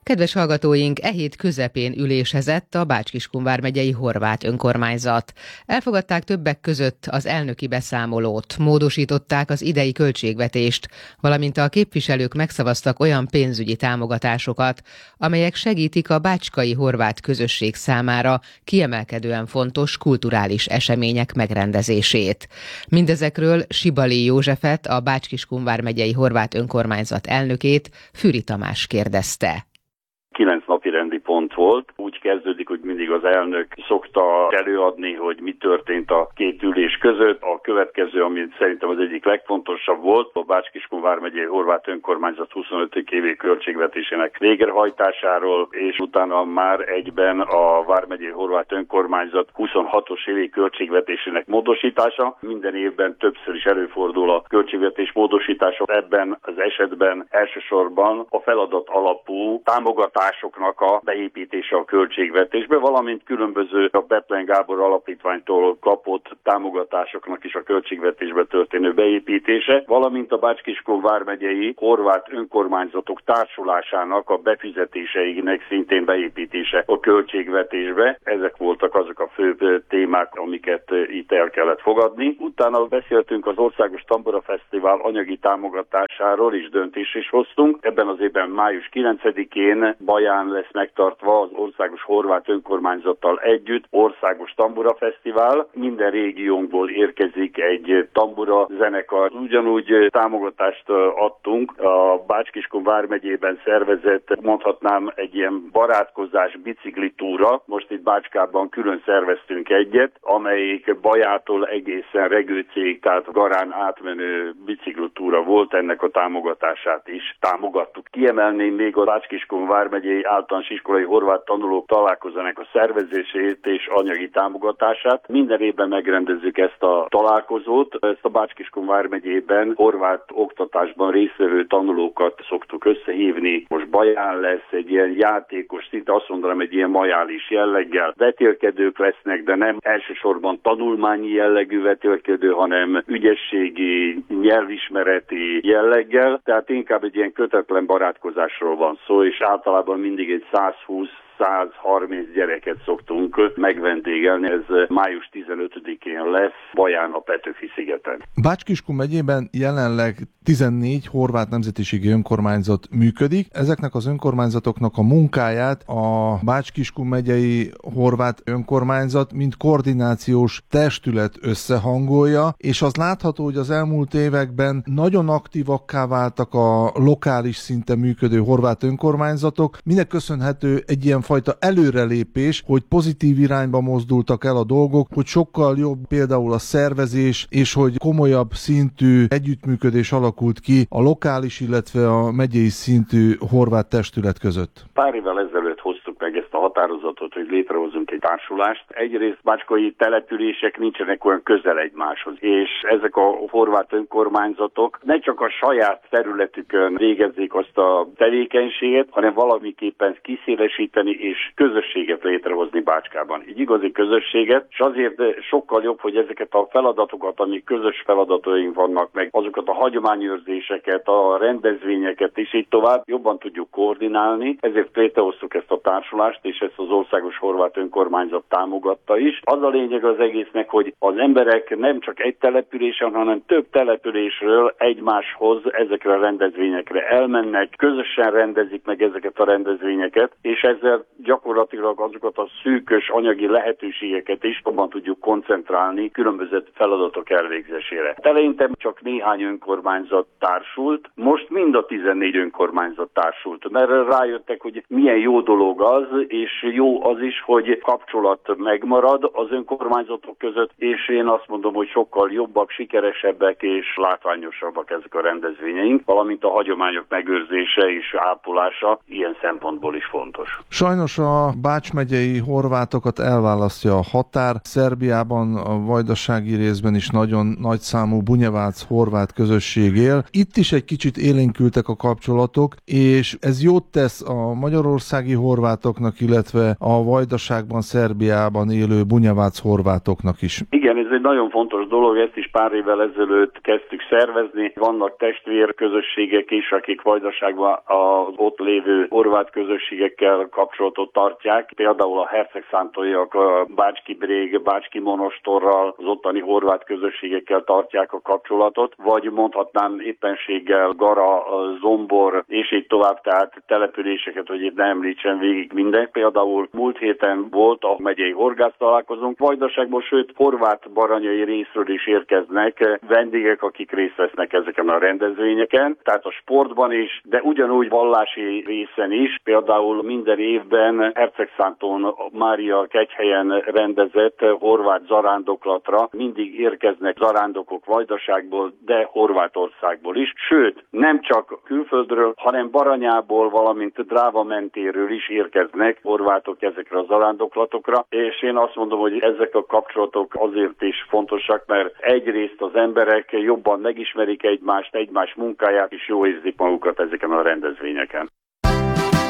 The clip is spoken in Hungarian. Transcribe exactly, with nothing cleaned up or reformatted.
Kedves hallgatóink, e hét közepén ülésezett a Bács-Kiskun vármegyei Horvát önkormányzat. Elfogadták többek között az elnöki beszámolót, módosították az idei költségvetést, valamint a képviselők megszavaztak olyan pénzügyi támogatásokat, amelyek segítik a bácskai horvát közösség számára kiemelkedően fontos kulturális események megrendezését. Mindezekről Sibali Józsefet, a Bács-Kiskun vármegyei Horvát önkormányzat elnökét, Füri Tamás kérdezte. Kilenc napi rendi pont volt. Úgy kezdődik, hogy mindig az elnök szokta előadni, hogy mi történt a két ülés között. A következő, ami szerintem az egyik legfontosabb volt, a Bács-Kiskun vármegyei Horvát önkormányzat huszonötödik évi költségvetésének végrehajtásáról, és utána már egyben a vármegyei Horvát önkormányzat huszonhatos évi költségvetésének módosítása. Minden évben többször is előfordul a költségvetés módosítása. Ebben az esetben elsősorban a feladat alapú támogatás soknak a beépítése a költségvetésbe, valamint különböző a Bethlen Gábor alapítványtól kapott támogatásoknak is a költségvetésbe történő beépítése, valamint a Bács-Kiskun vármegyei horvát önkormányzatok társulásának a befizetéseinek szintén beépítése a költségvetésbe. Ezek voltak azok a fő témák, amiket itt el kellett fogadni. Utána beszéltünk az Országos Tambora Fesztivál anyagi támogatásáról is, döntést is hoztunk. Ebben az évben május kilencedikén Baján lesz megtartva az Országos Horvát Önkormányzattal együtt Országos Tambura Fesztivál. Minden régiónkból érkezik egy tambura zenekar. Ugyanúgy támogatást adtunk a Bács-Kiskun vármegyében szervezett, mondhatnám, egy ilyen barátkozás biciklitúra. Most itt Bácskában külön szerveztünk egyet, amelyik Bajától egészen Regőcéig, tehát Garán átmenő biciklitúra volt, ennek a támogatását is támogattuk. Kiemelném még a Bács-Kiskun vármegyei általános iskolai horvát tanulók találkozónak a szervezését és anyagi támogatását. Minden évben megrendezzük ezt a találkozót. Ezt a Bács-Kiskun vármegyében horvát oktatásban résztvevő tanulókat szoktuk összehívni. Most Baján lesz egy ilyen játékos, szinte azt mondanám, egy ilyen majális jelleggel. Vetélkedők lesznek, de nem elsősorban tanulmányi jellegű vetélkedő, hanem ügyességi, nyelvismereti jelleggel. Tehát inkább egy ilyen kötetlen barátkozásról van szó, és általában mindig egy százhúsz százharminc gyereket szoktunk megvendégelni. Ez május tizenötödikén lesz Baján a Petőfi-szigeten. Bács-Kiskun megyében jelenleg tizennégy horvát nemzetiségi önkormányzat működik. Ezeknek az önkormányzatoknak a munkáját a Bács-Kiskun megyei horvát önkormányzat mint koordinációs testület összehangolja, és az látható, hogy az elmúlt években nagyon aktívakká váltak a lokális szinten működő horvát önkormányzatok. Minek köszönhető egy ilyen fajta előrelépés, hogy pozitív irányba mozdultak el a dolgok, hogy sokkal jobb például a szervezés, és hogy komolyabb szintű együttműködés alakult ki a lokális, illetve a megyei szintű horvát testület között. Pár évvel ezelőtt hoztuk meg ezt a határozatot, hogy létrehozunk egy társulást. Egyrészt bácskai települések nincsenek olyan közel egymáshoz, és ezek a horvát önkormányzatok ne csak a saját területükön végezzék azt a tevékenységet, hanem valamiképpen kiszélesíteni és közösséget létrehozni Bácskában. Egy igazi közösséget, és azért sokkal jobb, hogy ezeket a feladatokat, amik közös feladataink vannak, meg azokat a hagyományőrzéseket, a rendezvényeket és így tovább jobban tudjuk koordinálni. Ezért létrehoztuk ezt a társulást, és ezt az Országos Horvát Önkormányzat támogatta is. Az a lényeg az egésznek, hogy az emberek nem csak egy településen, hanem több településről egymáshoz ezekre a rendezvényekre elmennek, közösen rendezik meg ezeket a rendezvényeket, és ezzel gyakorlatilag azokat a szűkös anyagi lehetőségeket is jobban tudjuk koncentrálni különböző feladatok elvégzésére. Eleinte csak néhány önkormányzat társult, most mind a tizennégy önkormányzat társult, mert rájöttek, hogy milyen jó dolog az, és jó az is, hogy kapcsolat megmarad az önkormányzatok között, és én azt mondom, hogy sokkal jobbak, sikeresebbek és látványosabbak ezek a rendezvényeink, valamint a hagyományok megőrzése és ápolása ilyen szempontból is fontos. Sajnos Sajnos a Bács megyei horvátokat elválasztja a határ. Szerbiában, a vajdasági részben is nagyon nagyszámú bunyevác horvát közösség él. Itt is egy kicsit élénkültek a kapcsolatok, és ez jót tesz a magyarországi horvátoknak, illetve a vajdaságban, Szerbiában élő bunyevác horvátoknak is. Igen, ez egy nagyon fontos dolog, ezt is pár évvel ezelőtt kezdtük szervezni. Vannak testvérközösségek is, akik vajdaságban az ott lévő horvát közösségekkel kapcsolatot tartják. Például a hercegszántóiak a Bácski Brég, Bácski Monostorral, az ottani horvát közösségekkel tartják a kapcsolatot, vagy mondhatnám éppenséggel Gara, Zombor, és így tovább, tehát településeket, hogy itt ne említsen végig minden. Például múlt héten volt a megyei horgász találkozónk Vajdaságból, sőt horvát baranyai részről is érkeznek vendégek, akik részt vesznek ezeken a rendezvényeken, tehát a sportban is, de ugyanúgy vallási részen is. Például minden évben Hercegszántón Mária kegyhelyen rendezett horvát zarándoklatra mindig érkeznek zarándokok Vajdaságból, de Horvátországból is. Sőt, nem csak külföldről, hanem Baranyából, valamint Dráva mentéről is érkeznek horvátok ezekre a zarándoklatokra, és én azt mondom, hogy ezek a kapcsolatok azért is fontosak, mert egyrészt az emberek jobban megismerik egymást, egymás munkáját, és jól érzik magukat ezeken a rendezvényeken.